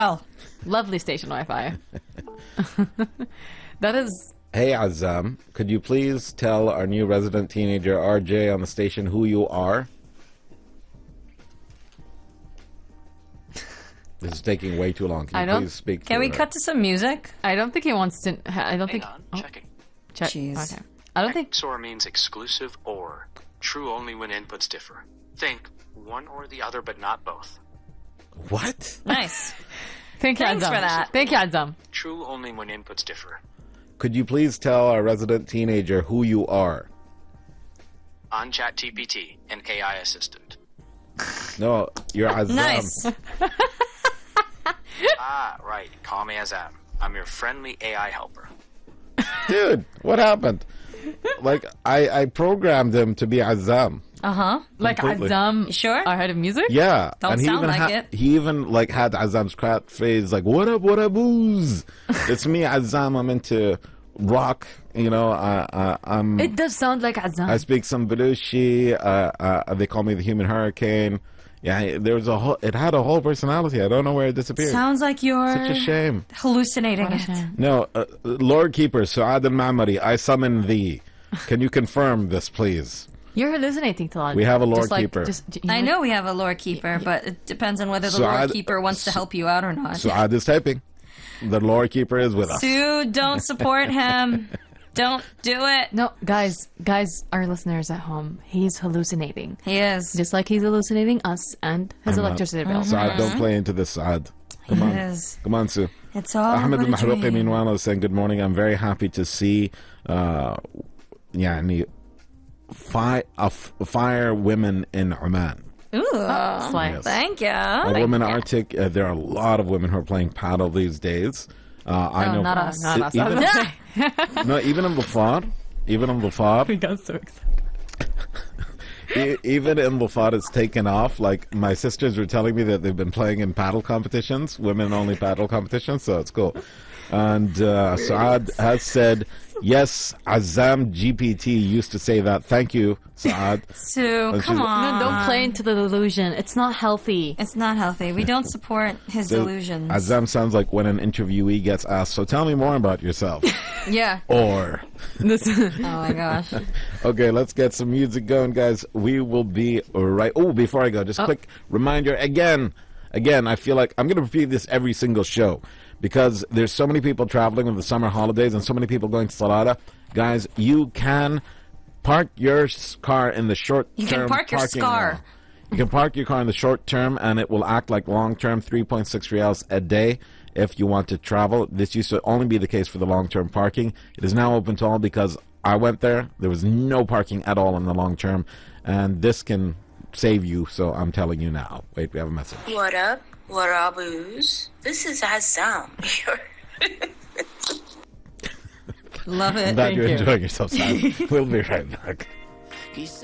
Oh, Lovely station Wi-Fi. That is... Hey, Azam, could you please tell our new resident teenager, RJ, on the station who you are? This is taking way too long. Can you please speak? Can we cut to some music? I don't think he wants to... I don't think... Hang on, checking. Check. Jeez. Okay. I don't think... XOR means exclusive or. True only when inputs differ. Think one or the other, but not both. What? Nice. Thanks for that. Thank you, Azam. True only when inputs differ. Could you please tell our resident teenager who you are? On ChatGPT, an AI assistant. No, you're Azam. Nice. Ah, right. Call me Azam. I'm your friendly AI helper. Dude, what happened? Like, I programmed him to be Azam. Like Completely. Azam, You sure? our head of music? Yeah. Don't and he sound even like it. He even, like, had Azam's catchphrase, like, what up, booze? It's me, Azam. I'm into rock, you know. I'm... It does sound like Azam. I speak some Belushi. They call me the Human Hurricane. Yeah, there was a whole. It had a whole personality. I don't know where it disappeared. Sounds like you're Such a shame. hallucinating What a it. shame. No, Lord Keeper, Su'ad al-Ma'mari, I summon thee. Can you confirm this, please? You're hallucinating, Talad. We have a Lord Just like, Keeper. I know we have a lore keeper, but it depends on whether the So lore I- keeper wants to help you out or not. Su'ad is typing. The Lord Keeper is with us. Sue, don't support him. Don't do it. No, guys, our listeners at home, he's hallucinating. He is. Just like he's hallucinating us and his I'm not- electricity bill. Su'ad, don't play into this, Su'ad. Come He on. is. Come on, Sue. It's all Ahmed but a al-Mahrouqi, dream. meanwhile, is saying, good morning. I'm very happy to see fire women in Oman. Ooh. Slay. Yes. Thank you. A woman Arctic, there are a lot of women who are playing paddle these days. I know. Not us. Not us. Even, no, even in Dhafar, We got so excited. even in Dhafar, it's taken off. Like, my sisters were telling me that they've been playing in paddle competitions, women-only paddle competitions, so it's cool. And Saad has said, yes, Azam GPT used to say that. Thank you, Saad. Sue, she's- come No, on. don't play into the delusion. It's not healthy. It's not healthy. We don't support his delusions. Azam sounds like when an interviewee gets asked, so tell me more about yourself. Yeah. Or... Oh my gosh. Okay, let's get some music going, guys. We will be right. Oh, before I go, just quick reminder again. I feel like I'm going to repeat this every single show because there's so many people traveling with the summer holidays and so many people going to Salada. Guys, you can park your car in the short term. You can park your parking scar. lot. You can park your car in the short term and it will act like long term, 3.6 reals a day. If you want to travel, this used to only be the case for the long-term parking. It is now open to all because I went there. There was no parking at all in the long term, and this can save you, so I'm telling you now. Wait, we have a message. What up? What up, booze? This is Azam. Love it. I'm glad you're you. enjoying yourself, Sam. We'll be right back.